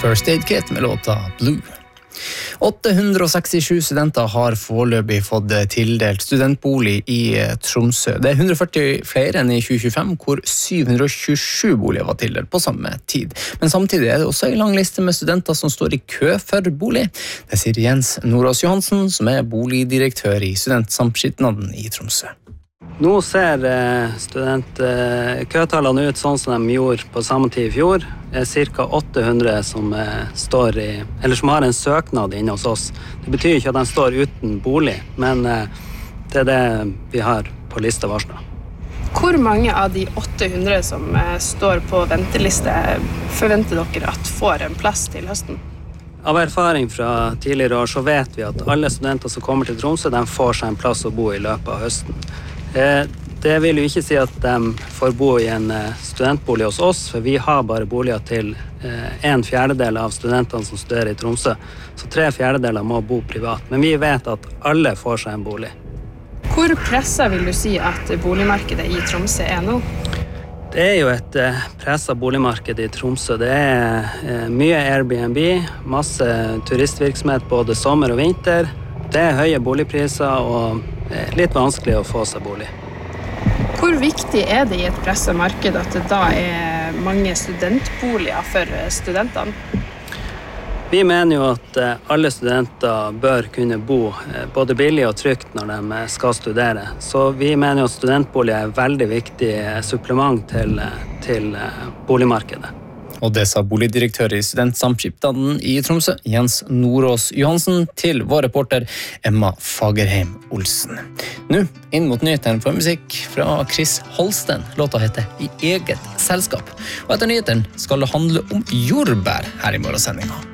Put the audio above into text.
First Aid Kit med låta Blue. 867 studenter har foreløpig fått tildelt studentbolig i Tromsø. Det 140 flere enn i 2025, hvor 727 boliger var tildelt på samme tid. Men samtidig det også en lang liste med studenter som står i kø for bolig. Det sier Jens Nordås Johansen, som boligdirektør i Studentsamskipnaden i Tromsø. Nå ser studentkøtallene ut sånn som de gjorde på samme tid i fjor. Det ca. 800 som som har en søknad inne hos oss. Det betyr ikke at de står uten bolig, men det det vi har på lista varslet. Hvor mange av de 800 som står på venteliste forventer dere at får en plass til høsten? Av erfaring fra tidligere år så vet vi at alle studenter som kommer til Tromsø, de får seg en plass å bo i løpet av høsten. Det vil jo ikke si at de får bo i en studentbolig hos oss, for vi har bare boliger til 1/4 av studentene som studerer i Tromsø, så 3/4 må bo privat. Men vi vet at alle får seg en bolig. Hvor presset vil du si at boligmarkedet i Tromsø nå? Det jo et presset boligmarked i Tromsø. Det mye Airbnb, masse turistvirksomhet både sommer og vinter. Det høye boligpriser og litt vanskelig å få seg bolig. Hvor viktig det i et presset marked at det da mange studentboliger for studentene? Vi mener jo at alle studenter bør kunne bo både billig og trygt når de skal studere. Så vi mener jo at studentboliger et veldig viktig supplement til boligmarkedet. Og det sa boligdirektør i Studentsamskipnaden i Tromsø, Jens Nordås Johansen, til vår reporter Emma Fagerheim Olsen. Nå, inn mot nyhetene for musikk fra Chris Holsten. Låta heter I eget selskap. Og etter nyhetene skal det handle om jordbær her i morgensendingen.